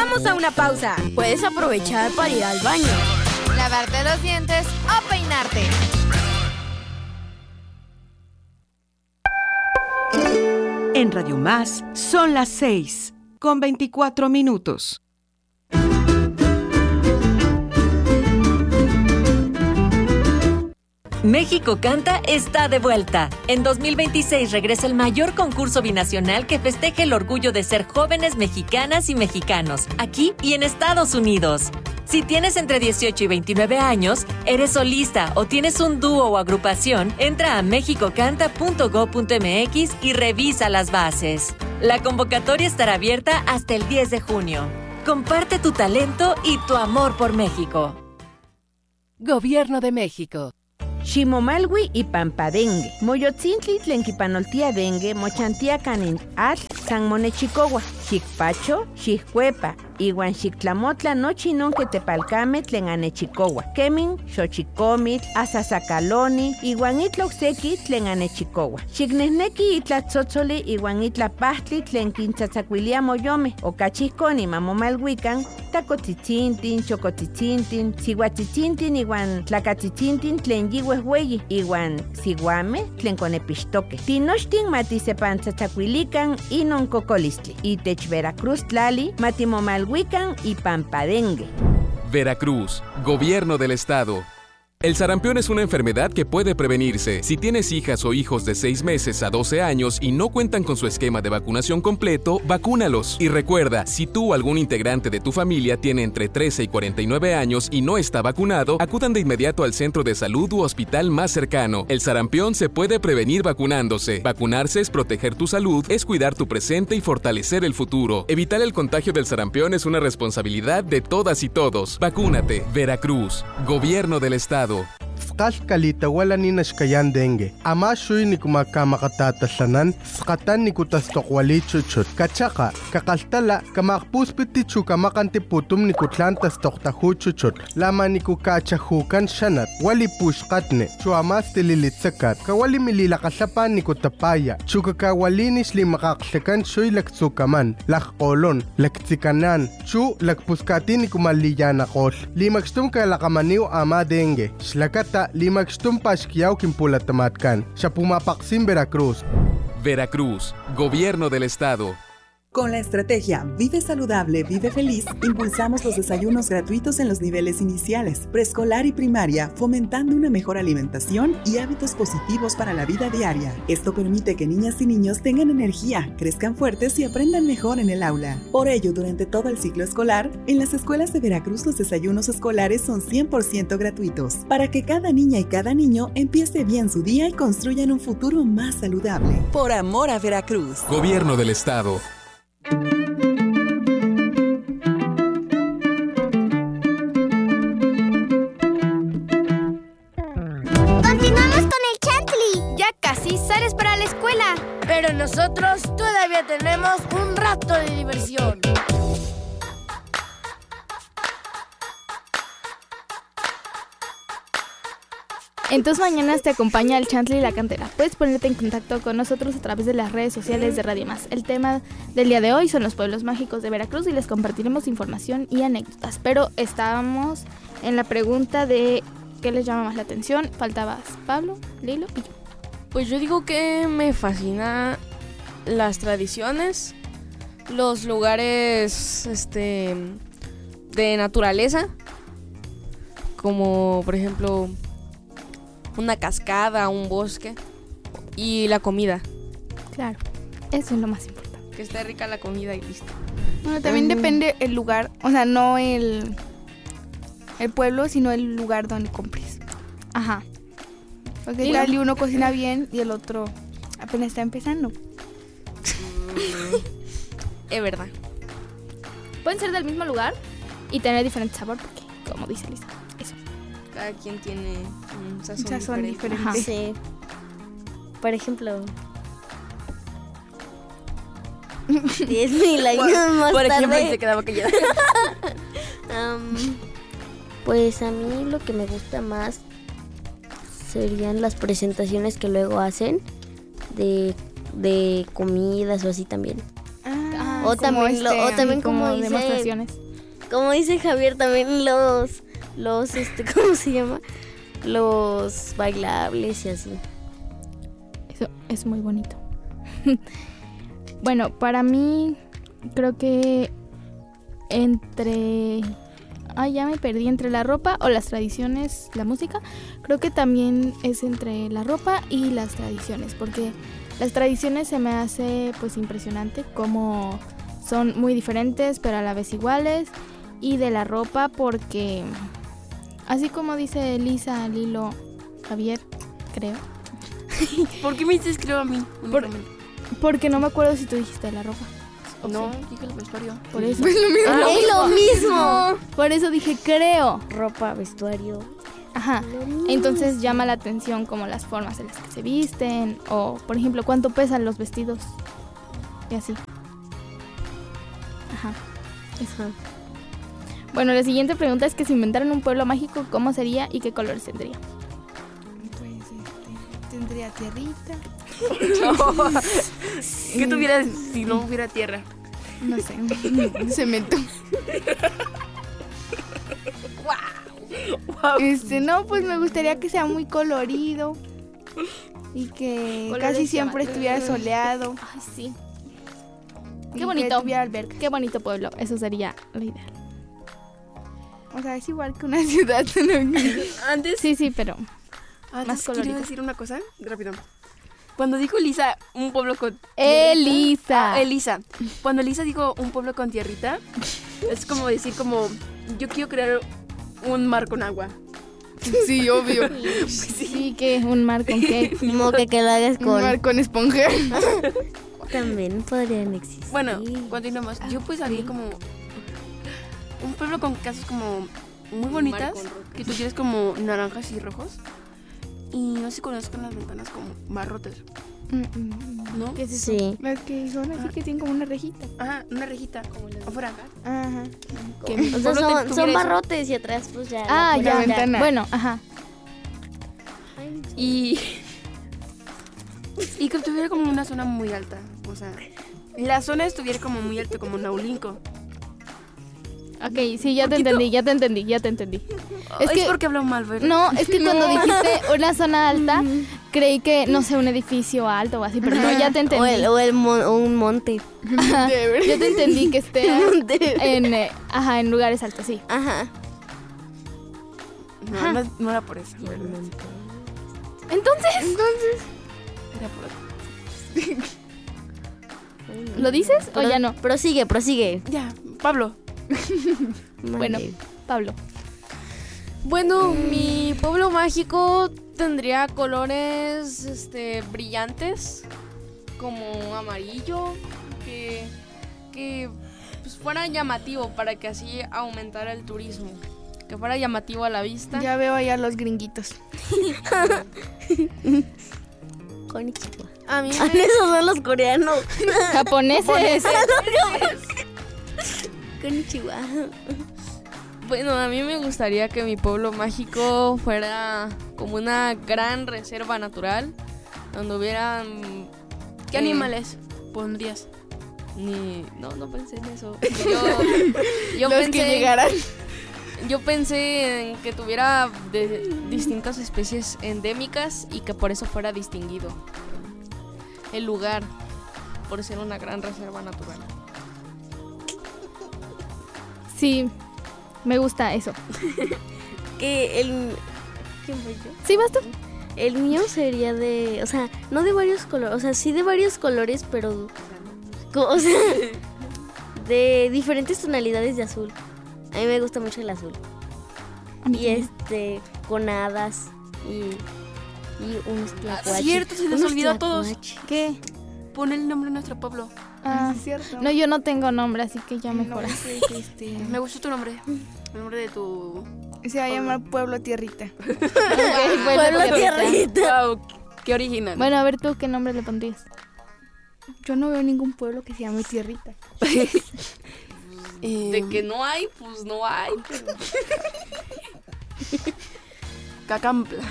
Vamos a una pausa. Puedes aprovechar para ir al baño, lavarte los dientes o peinarte. En Radio Más son las 6:24. México Canta está de vuelta. En 2026 regresa el mayor concurso binacional que festeja el orgullo de ser jóvenes mexicanas y mexicanos, aquí y en Estados Unidos. Si tienes entre 18 y 29 años, eres solista o tienes un dúo o agrupación, entra a mexicocanta.go.mx y revisa las bases. La convocatoria estará abierta hasta el 10 de junio. Comparte tu talento y tu amor por México. Gobierno de México. Ximomalwi y Pampadengue. Moyotzintli tlenquipanoltia dengue, mochantia canin atl, San Monechicohua, Xicpacho, Xiccuepa, iwan Xictlamotla nochi nonque tepalcame tlen anechicohua. Kemin, Xochicomitl, Asasacaloni, iwan itlocseki tlen anechicohua. Xicnehneki itlatzotzoli iwan itlapahtli tlen quintzatzacuilia moyome, ocachihconi mamomalhuican, tacotzitzinthin, chocotzitzinthin, sihuatzitzinthin iwan tlacatzitzinthin tlen yihuehueyi, iwan sihuame tlen conepixtoque. Tinochtin matisepantzatzacuilican inon cocolistli. Itech Veracruz tlali matimomalhuican y Pampadengue. Veracruz, Gobierno del Estado. El sarampión es una enfermedad que puede prevenirse. Si tienes hijas o hijos de 6 meses a 12 años y no cuentan con su esquema de vacunación completo, vacúnalos. Y recuerda, si tú o algún integrante de tu familia tiene entre 13 y 49 años y no está vacunado, acudan de inmediato al centro de salud u hospital más cercano. El sarampión se puede prevenir vacunándose. Vacunarse es proteger tu salud, es cuidar tu presente y fortalecer el futuro. Evitar el contagio del sarampión es una responsabilidad de todas y todos. Vacúnate. Veracruz, Gobierno del Estado. Kalkalita wala ni nashkayan dengue. Ama shuy ni kumakamatatalanan, skatan ni kutastokwali chuchut. Kachaka, kakaltala, kamakpuspiti chukamakanti putum ni kutlantas toktahu chuchut. Lama ni kukachahukan shanat, wali pushkatne, chuamas tililitsakat. Kawali mililakasapan ni kutapaya, chukakawalinis li makaklekan shuy laktsukaman, lakkolon, laktsikanan, chu lakpuskati ni kumaliyanakol. Limakstum kalakamaniw ama dengue. Shlakata limakstum pashkiaw kimpulatamatkan. Siya pumapaksim Veracruz. Veracruz, Gobierno del Estado. Con la estrategia Vive Saludable, Vive Feliz, impulsamos los desayunos gratuitos en los niveles iniciales, preescolar y primaria, fomentando una mejor alimentación y hábitos positivos para la vida diaria. Esto permite que niñas y niños tengan energía, crezcan fuertes y aprendan mejor en el aula. Por ello, durante todo el ciclo escolar, en las escuelas de Veracruz los desayunos escolares son 100% gratuitos, para que cada niña y cada niño empiece bien su día y construyan un futuro más saludable. Por amor a Veracruz. Gobierno del Estado. Continuamos con el Chantley. Ya casi sales para la escuela, pero nosotros todavía tenemos un rato de diversión. En tus mañanas te acompaña el Chantley y la Cantera. Puedes ponerte en contacto con nosotros a través de las redes sociales de Radio Más. El tema del día de hoy son los pueblos mágicos de Veracruz y les compartiremos información y anécdotas. Pero estábamos en la pregunta de ¿qué les llama más la atención? Faltabas Pablo, Lilo y yo. Pues yo digo que me fascina las tradiciones, los lugares de naturaleza, como por ejemplo una cascada, un bosque, y la comida. Claro, eso es lo más importante. Que esté rica la comida y listo. Bueno, también depende el lugar, o sea, no el pueblo, sino el lugar donde compres. Ajá. Porque tal y uno cocina bien y el otro apenas está empezando. Es verdad. Pueden ser del mismo lugar y tener diferente sabor, porque, como dice Lisa, eso. Cada quien tiene un sazón diferente. Ajá. Sí. Por ejemplo, 10,000 años más Por ejemplo, tarde. y se quedaba callada. Pues a mí lo que me gusta más serían las presentaciones que luego hacen de comidas o así también. O también, o también como dice, demostraciones. Como dice Javier, también los ¿cómo se llama? Los bailables y así. Eso es muy bonito. Bueno, para mí creo que ya me perdí, entre la ropa o las tradiciones, la música. Creo que también es entre la ropa y las tradiciones, porque las tradiciones se me hace pues impresionante cómo son muy diferentes pero a la vez iguales. Y de la ropa porque, así como dice Lisa, Lilo, Javier, creo. ¿Por qué me dices creo a mí? Porque no me acuerdo si tú dijiste de la ropa. No, dije el vestuario. Por eso. Es lo mismo. Por eso dije creo. Ropa, vestuario. Ajá. Entonces llama la atención como las formas en las que se visten o, por ejemplo, cuánto pesan los vestidos y así. Ajá. Eso. Bueno, la siguiente pregunta es que si inventaran un pueblo mágico, ¿cómo sería y qué colores tendría? Pues tendría tierrita. ¿Qué tuvieras si no hubiera tierra? No sé, cemento. Wow. No, pues me gustaría que sea muy colorido y que Colores casi siempre llamativos. estuviera soleado. Ay, sí. Y Qué bonito. que tuviera alberca. Qué bonito pueblo. Eso sería lo ideal. O sea, es igual que una ciudad. Antes, Sí, pero antes más quería colorido. decir una cosa, rápido. Cuando dijo Elisa un pueblo con Elisa. Elisa. Cuando Elisa dijo un pueblo con tierrita, es como decir como yo quiero crear un mar con agua. Sí, obvio. Sí, que un mar con qué. Como que lo hagas Un con... mar con esponja. También podrían existir. Bueno, continuamos. Yo pues haría como un pueblo con casas como muy bonitas, que tú quieres como naranjas y rojos. Y no sé si conozcan las ventanas como barrotes, ¿no? ¿Qué es eso? Sí. Las que son así que tienen como una rejita. Ajá, una rejita como afuera. Ajá. Que mi O sea, pueblo son tuviera eso. barrotes y atrás pues ya. Ah, pura ya. ventana. Bueno, ajá. Y que tuviera como una zona muy alta. O sea, la zona estuviera como muy alta, como Naulinco. Ok, sí, ya te entendí. Es que porque hablo mal, ¿verdad? No, es que cuando dijiste una zona alta, creí que, no sé, un edificio alto o así, pero no, ya te entendí. O un monte. Ajá, ya te entendí que esté en lugares altos, sí. Ajá. No era por eso, ¿verdad? Entonces, Era por eso. ¿lo dices o ya no? Prosigue. Ya, Pablo. Bueno, Pablo. Bueno, mi pueblo mágico tendría colores brillantes, como amarillo, que pues fuera llamativo para que así aumentara el turismo, que fuera llamativo a la vista. Ya veo allá los gringuitos. Konnichiwa. A mí Esos son los coreanos. Japoneses. Konnichiwa. Bueno, a mí me gustaría que mi pueblo mágico fuera como una gran reserva natural, donde hubieran... ¿Qué animales pondrías? No pensé en eso. Yo los pensé, que llegaran. Yo pensé en que tuviera de distintas especies endémicas y que por eso fuera distinguido el lugar, por ser una gran reserva natural. Sí, me gusta eso. ¿Quién fue yo? ¿Sí vas tú? El mío sería de, o sea, no de varios colores, o sea, sí de varios colores, pero, o sea, de diferentes tonalidades de azul. A mí me gusta mucho el azul. Y con hadas y unos tlacuaches. Cierto, se les olvidó a todos. ¿Qué? Pon el nombre de nuestro pueblo. Ah, es cierto. No, yo no tengo nombre, así que ya mejor. Me gustó tu nombre. El nombre de tu... Se va a llamar Pueblo Tierrita. Pueblo Tierrita. Wow, qué original. Bueno, a ver tú, ¿qué nombre le pondrías? Yo no veo ningún pueblo que se llame Tierrita. De que no hay, pues no hay. Cacampla.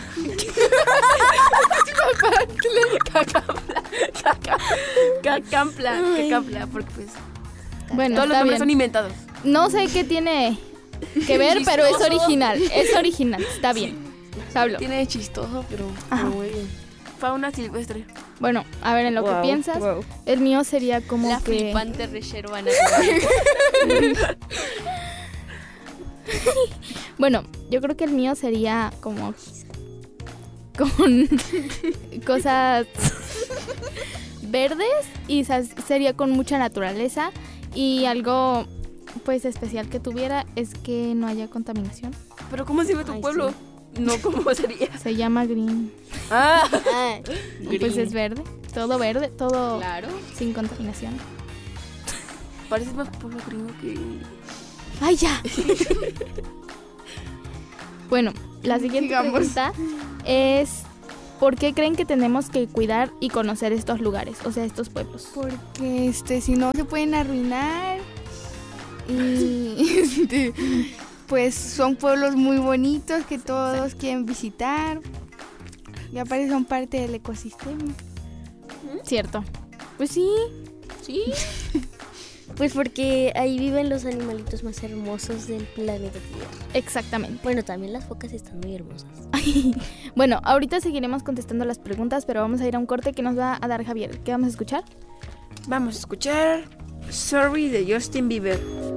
Cacampla, porque pues Bueno, todos los está nombres bien. son inventados. No sé qué tiene que ver, pero es Chistoso. original. Es original, está bien. Pablo. Tiene chistoso, pero muy bien. Fauna silvestre. Bueno, a ver, en lo que piensas, el mío sería como La que... flipante reserva natural. Bueno, yo creo que el mío sería como... con cosas verdes y sería con mucha naturaleza y algo pues especial que tuviera es que no haya contaminación. ¿Pero cómo se ve tu pueblo? Sí. No, ¿cómo sería? Se llama green. Pues es verde, todo claro, sin contaminación. Parece más pueblo gringo que... ¡Ay, ya! Bueno, la siguiente pregunta es... ¿Por qué creen que tenemos que cuidar y conocer estos lugares, o sea, estos pueblos? Porque si no se pueden arruinar y pues son pueblos muy bonitos que todos quieren visitar. Y aparte son parte del ecosistema. Cierto. Pues sí. Sí. Pues porque ahí viven los animalitos más hermosos del planeta Tierra. Exactamente. Bueno, también las focas están muy hermosas. Bueno, ahorita seguiremos contestando las preguntas, pero vamos a ir a un corte que nos va a dar Javier. ¿Qué vamos a escuchar? Vamos a escuchar Sorry de Justin Bieber.